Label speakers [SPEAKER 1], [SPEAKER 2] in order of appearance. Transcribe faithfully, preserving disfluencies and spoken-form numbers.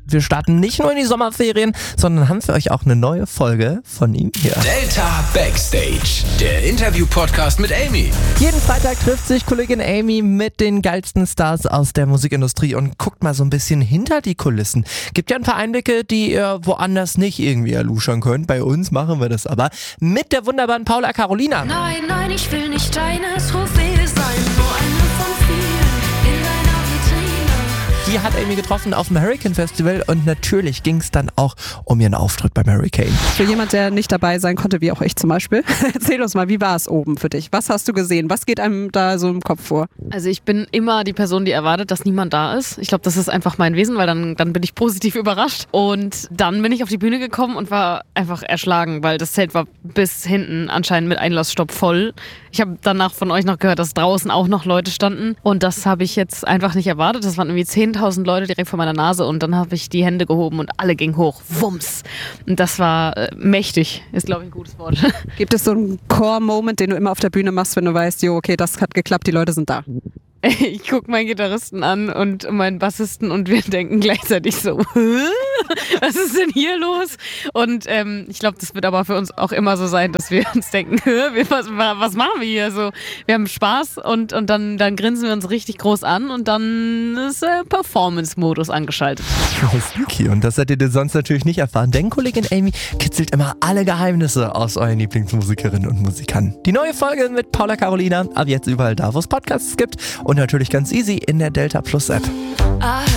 [SPEAKER 1] wir starten nicht nur in die Sommerferien, sondern haben für euch auch eine neue Folge von ihm hier.
[SPEAKER 2] Delta Backstage, der Interview-Podcast mit Amy.
[SPEAKER 1] Jeden Freitag trifft sich Kollegin Amy mit den geilsten Stars aus der Musikindustrie und guckt mal so ein bisschen hinter die Kulissen. Gibt ja ein paar Einblicke, die ihr woanders nicht irgendwie erluschern könnt. Bei uns machen wir das aber mit der wunderbaren Paula Carolina.
[SPEAKER 3] Nein, nein, ich will nicht deines Trophäe sein, nur eine von vielen in deiner Vitrine.
[SPEAKER 1] Die hat Amy getroffen auf dem Hurricane Festival und natürlich ging es dann auch um ihren Auftritt beim Hurricane.
[SPEAKER 4] Für jemand, der nicht dabei sein konnte, wie auch ich zum Beispiel, erzähl uns mal, wie war es oben für dich? Was hast du gesehen? Was geht einem da so im Kopf vor?
[SPEAKER 5] Also ich bin immer die Person, die erwartet, dass niemand da ist. Ich glaube, das ist einfach mein Wesen, weil dann, dann bin ich positiv überrascht. Und dann bin ich auf die Bühne gekommen und war einfach erschlagen, weil das Zelt war bis hinten anscheinend mit Einlassstopp voll. Ich habe danach von euch noch gehört, dass draußen auch noch Leute standen und das habe ich jetzt einfach nicht erwartet. Das waren irgendwie zehntausend Leute direkt vor meiner Nase und dann habe ich die Hände gehoben und alle gingen hoch. Wumms! Und das war äh, mächtig, ist glaube ich ein gutes Wort.
[SPEAKER 4] Gibt es so einen Core-Moment, den du immer auf der Bühne machst, wenn du weißt, jo, okay, das hat geklappt, die Leute sind da?
[SPEAKER 5] Ich gucke meinen Gitarristen an und meinen Bassisten und wir denken gleichzeitig so, Hä? Was ist denn hier los? Und ähm, ich glaube, das wird aber für uns auch immer so sein, dass wir uns denken, Hä? was, was machen wir hier? So, wir haben Spaß und, und dann, dann grinsen wir uns richtig groß an und dann ist äh, Performance-Modus angeschaltet.
[SPEAKER 1] Spooky. Und das hättet ihr sonst natürlich nicht erfahren, denn Kollegin Amy kitzelt immer alle Geheimnisse aus euren Lieblingsmusikerinnen und Musikern. Die neue Folge mit Paula Carolina, ab jetzt überall da, wo es Podcasts gibt und natürlich ganz easy in der Delta Plus App.